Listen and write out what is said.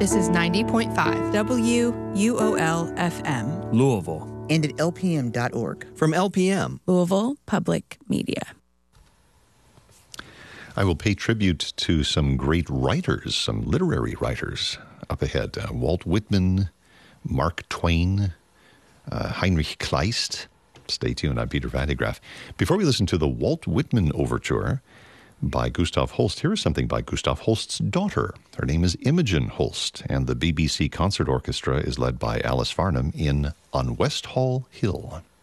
This is 90.5 WUOL-FM. Louisville. And at lpm.org. From LPM. Louisville Public Media. I will pay tribute to some great writers, some literary writers up ahead. Walt Whitman, Mark Twain, Heinrich Kleist. Stay tuned. I'm Peter Van de Graaff. Before we listen to the Walt Whitman Overture by Gustav Holst, here is something by Gustav Holst's daughter. Her name is Imogen Holst, and the BBC Concert Orchestra is led by Alice Farnham in On West Hall Hill.